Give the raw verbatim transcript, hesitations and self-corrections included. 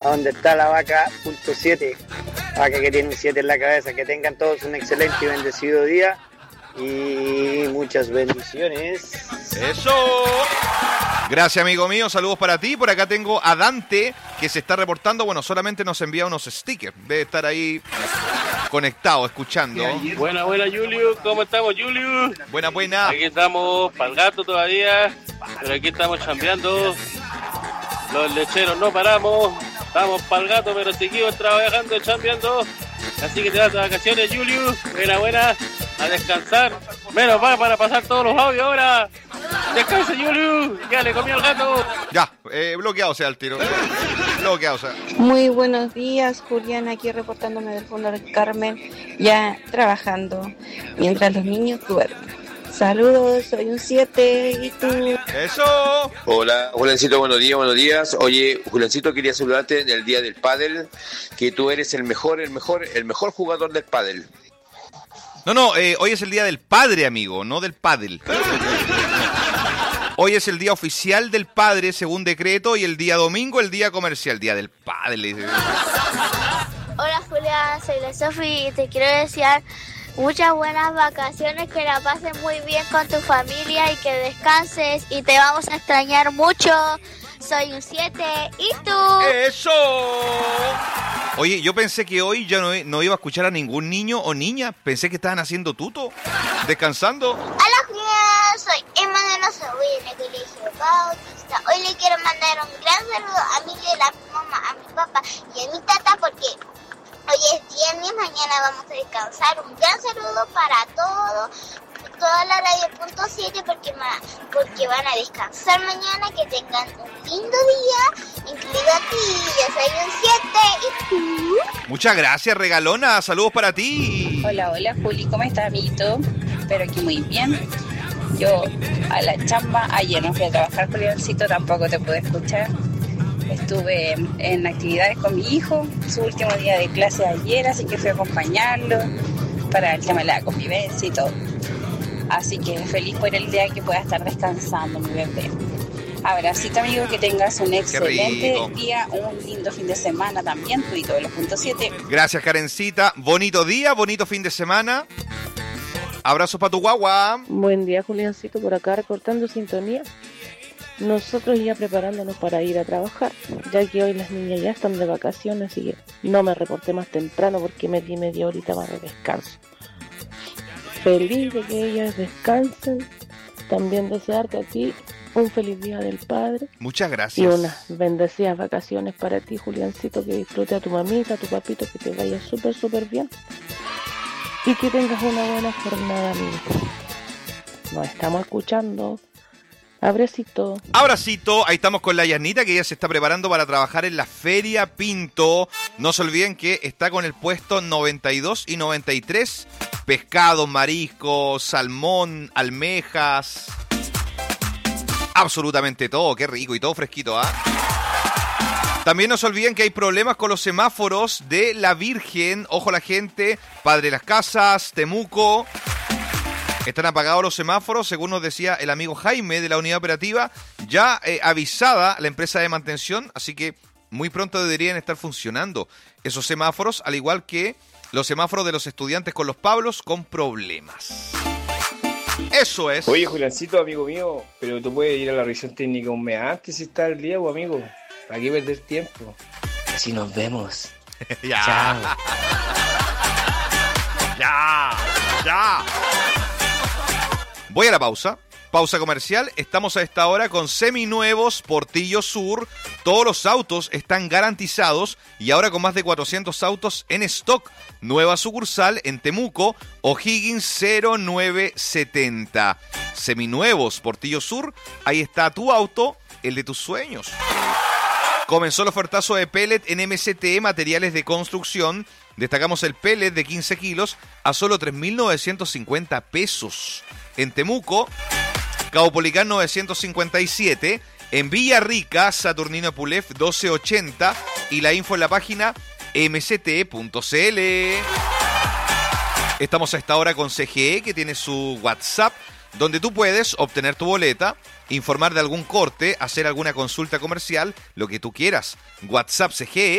a donde está la vaca punto siete, vaca que tiene un siete en la cabeza. Que tengan todos un excelente y bendecido día y muchas bendiciones. ¡Eso! Gracias, amigo mío. Saludos para ti. Por acá tengo a Dante, que se está reportando. Bueno, solamente nos envía unos stickers. Debe estar ahí conectado, escuchando. Buena, buena, Julio. ¿Cómo estamos, Julio? Buena, buena. Aquí estamos para el gato todavía, pero aquí estamos chambeando. Los lecheros no paramos. Estamos para el gato, pero seguimos trabajando, chambeando. Así que te das de vacaciones, Julio. Buena, buena. A descansar. Menos va para pasar todos los audios ahora. Descansa, Julio. Ya le comió al gato. Ya, eh, bloqueado sea el tiro. Bloqueado sea. Muy buenos días, Julián, aquí reportándome del fondo del Carmen, ya trabajando, mientras los niños duermen. Saludos, soy un siete, ¿y tú? ¡Eso! Hola, Juliancito, buenos días, buenos días. Oye, Juliancito, quería saludarte en el día del pádel, que tú eres el mejor, el mejor, el mejor jugador del pádel. No, no, eh, hoy es el día del padre, amigo, no del pádel. Hoy es el día oficial del padre, según decreto, y el día domingo el día comercial, día del padre. Hola, Julián, soy la Sofi y te quiero desear muchas buenas vacaciones, que la pases muy bien con tu familia y que descanses, y te vamos a extrañar mucho. Soy un siete, ¿y tú? ¡Eso! Oye, yo pensé que hoy ya no, no iba a escuchar a ningún niño o niña. Pensé que estaban haciendo tuto, descansando. Hola, Julián, soy Emma de Noso, voy en el colegio Bautista. Hoy le quiero mandar un gran saludo a mi Lela, a mi mamá, a mi papá y a mi tata, porque hoy es viernes, mañana vamos a descansar. Un gran saludo para todos, toda la radio punto siete, porque, porque van a descansar mañana. Que tengan un lindo día, incluido a ti. Yo soy un siete, ¿y tú? Muchas gracias, regalona. Saludos para ti. Hola, hola, Juli. ¿Cómo estás, amiguito? Espero que muy bien. Yo a la chamba, ayer no fui a trabajar, Juliancito, tampoco te pude escuchar. Estuve en actividades con mi hijo, su último día de clase ayer, así que fui a acompañarlo para el tema de la convivencia y todo. Así que feliz por el día que pueda estar descansando, mi bebé. Abracito, amigo, que tengas un excelente día, un lindo fin de semana también, tú y todos los puntos siete. Gracias, Karencita. Bonito día, bonito fin de semana. Abrazos para tu guagua. Buen día, Juliancito, por acá recortando sintonía. Nosotros ya preparándonos para ir a trabajar, ya que hoy las niñas ya están de vacaciones, así que no me reporté más temprano porque me di media horita más de descanso. Feliz de que ellas descansen. También desearte a ti un feliz día del padre. Muchas gracias. Y unas bendecidas vacaciones para ti, Juliancito, que disfrute a tu mamita, a tu papito, que te vaya súper, súper bien. Y que tengas una buena jornada, amigo. Nos estamos escuchando. Abracito. Abracito. Ahí estamos con la Yanita, que ella se está preparando para trabajar en la Feria Pinto. No se olviden que está con el puesto noventa y dos y noventa y tres. Pescados, mariscos, salmón, almejas. Absolutamente todo. Qué rico y todo fresquito, ¿ah? ¿eh? También no se olviden que hay problemas con los semáforos de la Virgen. Ojo la gente. Padre Las Casas, Temuco. Están apagados los semáforos, según nos decía el amigo Jaime de la unidad operativa, ya eh, avisada la empresa de mantención, así que muy pronto deberían estar funcionando esos semáforos, al igual que los semáforos de los estudiantes con los Pablos con problemas. Eso es. Oye, Juliancito, amigo mío, pero tú puedes ir a la revisión técnica un mes antes si está el día, pues, amigo. ¿Para qué perder tiempo? Así nos vemos. Ya. Chao. Ya. Ya. Voy a la pausa. Pausa comercial. Estamos a esta hora con seminuevos Portillo Sur. Todos los autos están garantizados y ahora con más de cuatrocientos autos en stock. Nueva sucursal en Temuco, O'Higgins cero nueve setenta. Seminuevos Portillo Sur. Ahí está tu auto, el de tus sueños. Comenzó el ofertazo de pellet en M C T, materiales de construcción. Destacamos el pellet de quince kilos a solo tres mil novecientos cincuenta pesos. En Temuco, Caupolicán novecientos cincuenta y siete. En Villarrica, Saturnino Pulef doce ochenta. Y la info en la página m c t punto c l. Estamos a esta hora con C G E, que tiene su WhatsApp, donde tú puedes obtener tu boleta, informar de algún corte, hacer alguna consulta comercial, lo que tú quieras. WhatsApp C G E